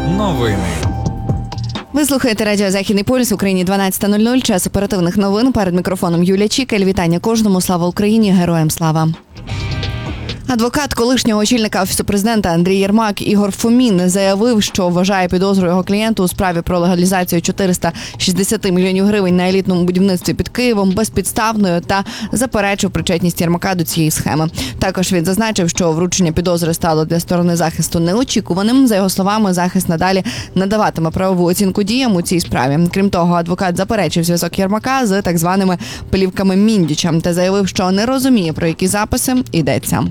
Новини. Ви слухаєте радіо «Західний полюс», в Україні 12:00, час оперативних новин. Перед мікрофоном Юлія Чікель. Вітання кожному. Слава Україні, героям слава. Адвокат колишнього очільника Офісу президента Андрій Єрмак Ігор Фомін заявив, що вважає підозру його клієнту у справі про легалізацію 460 мільйонів гривень на елітному будівництві під Києвом безпідставною та заперечив причетність Єрмака до цієї схеми. Також він зазначив, що вручення підозри стало для сторони захисту неочікуваним. За його словами, захист надалі надаватиме правову оцінку діям у цій справі. Крім того, адвокат заперечив зв'язок Єрмака з так званими плівками Міндіча та заявив, що не розуміє, про які записи йдеться.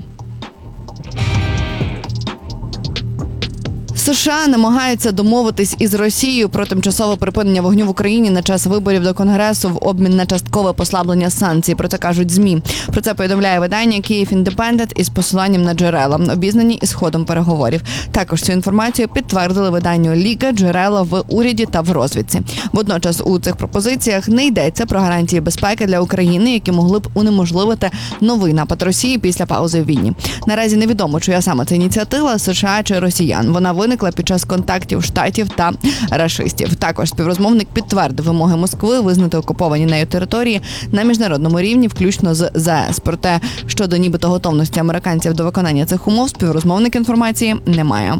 США намагаються домовитись із Росією про тимчасове припинення вогню в Україні на час виборів до Конгресу в обмін на часткове послаблення санкцій. Про це кажуть ЗМІ. Про це повідомляє видання «Київ Індепендент» із посиланням на джерела, обізнані із ходом переговорів. Також цю інформацію підтвердили виданню «Ліга» джерела в уряді та в розвідці. Водночас у цих пропозиціях не йдеться про гарантії безпеки для України, які могли б унеможливити новий напад Росії після паузи в війні. Наразі невідомо, чия саме це ініціатива – США чи росіян. Вона виникла під час контактів штатів та рашистів. Також співрозмовник підтвердив вимоги Москви визнати окуповані нею території на міжнародному рівні, включно з ЗАЕС. Проте, щодо нібито готовності американців до виконання цих умов, співрозмовник інформації не має.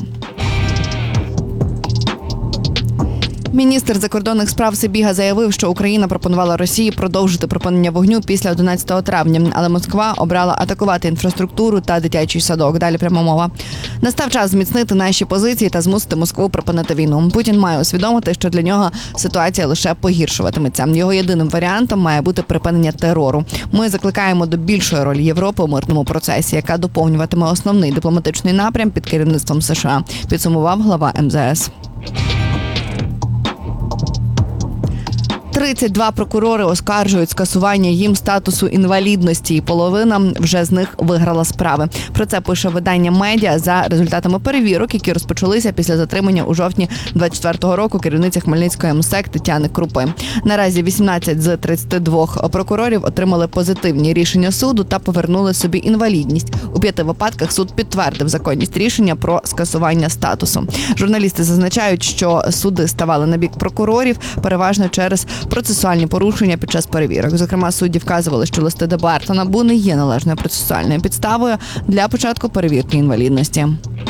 Міністр закордонних справ Сибіга заявив, що Україна пропонувала Росії продовжити припинення вогню після 11 травня, але Москва обрала атакувати інфраструктуру та дитячий садок. Далі пряма мова. Настав час зміцнити наші позиції та змусити Москву припинити війну. Путін має усвідомити, що для нього ситуація лише погіршуватиметься. Його єдиним варіантом має бути припинення терору. Ми закликаємо до більшої ролі Європи у мирному процесі, яка доповнюватиме основний дипломатичний напрям під керівництвом США, підсумував глава МЗС. 32 прокурори оскаржують скасування їм статусу інвалідності, і половина вже з них виграла справи. Про це пише видання «Медіа» за результатами перевірок, які розпочалися після затримання у жовтні 24-го року керівниці Хмельницької МСЕК Тетяни Крупи. Наразі 18 з 32 прокурорів отримали позитивні рішення суду та повернули собі інвалідність. У 5 випадках суд підтвердив законність рішення про скасування статусу. Журналісти зазначають, що суди ставали на бік прокурорів переважно через процесуальні порушення під час перевірок. Зокрема, судді вказували, що листи ДБР та НАБУ не є належною процесуальною підставою для початку перевірки інвалідності.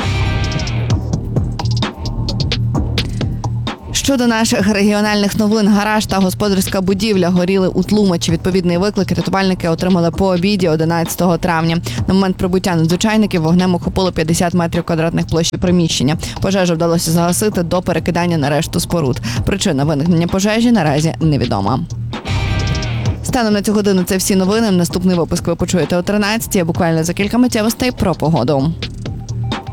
Щодо наших регіональних новин, гараж та господарська будівля горіли у Тлумачі. Відповідний виклик рятувальники отримали по обіді 11 травня. На момент прибуття надзвичайників вогнем охопило 50 метрів квадратних площі приміщення. Пожежу вдалося загасити до перекидання на решту споруд. Причина виникнення пожежі наразі невідома. Станом на цю годину це всі новини. Наступний випуск ви почуєте о 13-й, а буквально за кілька миттєвостей про погоду.